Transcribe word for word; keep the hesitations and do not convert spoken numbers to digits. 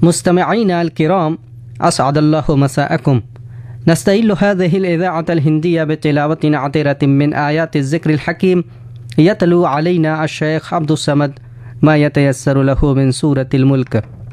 मुस्तमिईन अल-किराम, असअदल्लाहु मसाअकुम। नस्तइल्लु हाज़िहिल इज़ाअत अल-हिंदिया बितिलावतिन अतीरतिन मिन आयातिज़ ज़िक्रिल हकीम यतलू अलैना अश-शेख अब्दुस समद मा यतयस्सरु लहू मिन सूरतिल मुल्क।